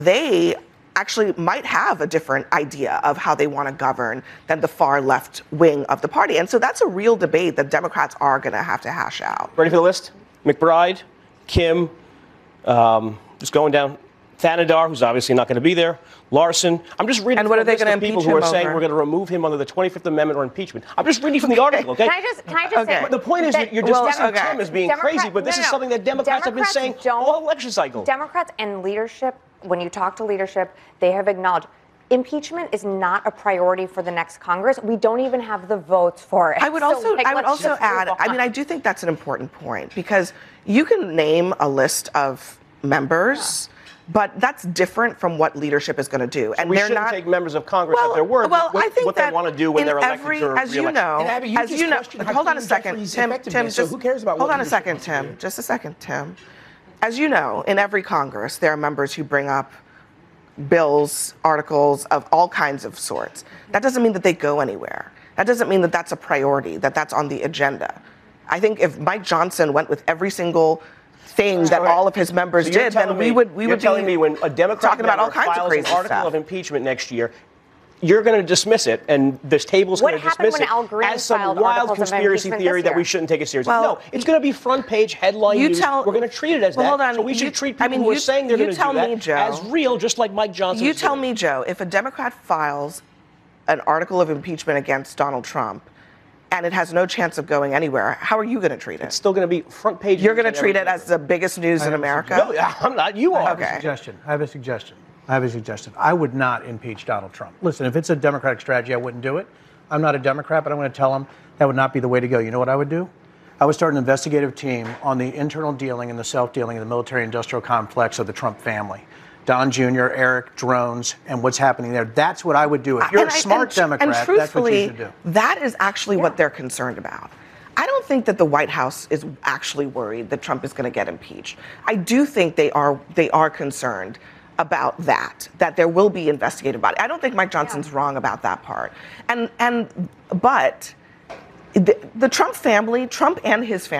they actually might have a different idea of how they want to govern than the far left wing of the party. And so that's a real debate that Democrats are going to have to hash out. Ready for the list? McBride, Kim, just going down. Thanedar, who's obviously not going to be there. Larson. I'm just reading. And what are they going to impeach people him who are over? saying we're going to remove him under the 25th Amendment or impeachment. I'm just reading from the article, okay? Can I just say, the point is that you're dismissing Trump as being crazy, but this is something that Democrats have been saying all election cycle. Democrats and leadership, when you talk to leadership, they have acknowledged impeachment is not a priority for the next Congress. We don't even have the votes for it. I would also add, I do think that's an important point, because you can name a list of members, but that's different from what leadership is going to do. And we shouldn't take members of Congress at their word. I think what they want to do when they're elected or as you know, hold on a second, Tim. So who cares about? Hold on a second, Tim. Just a second, Tim. As you know, in every Congress, there are members who bring up bills, articles of all kinds of sorts. That doesn't mean that they go anywhere. That doesn't mean that that's a priority, that that's on the agenda. I think if Mike Johnson went with every single thing that all of his members did, then we would be telling me when a Democrat talking about all kinds of crazy an article stuff of impeachment next year, you're going to dismiss it, and this table's going to dismiss it as some wild conspiracy theory that we shouldn't take it seriously. No, it's going to be front page headline news. We're going to treat it as that. Hold on. So we should treat people who are saying they're going to do that as real, just like Mike Johnson. You tell me, Joe, if a Democrat files an article of impeachment against Donald Trump, and it has no chance of going anywhere, how are you going to treat it? It's still going to be front page. You're going to treat it as the biggest news in America? No, I'm not. You are. I have a suggestion. I would not impeach Donald Trump. Listen, if it's a Democratic strategy, I wouldn't do it. I'm not a Democrat, but I'm going to tell them that would not be the way to go. You know what I would do? I would start an investigative team on the internal dealing and the self-dealing of the military-industrial complex of the Trump family. Don Jr., Eric, drones, and what's happening there. That's what I would do. If you're a smart Democrat, that's what you should do. That is actually what they're concerned about. I don't think that the White House is actually worried that Trump is going to get impeached. I do think they are concerned about that there will be investigated about it. I don't think Mike Johnson's wrong about that part. But the Trump family, Trump and his family,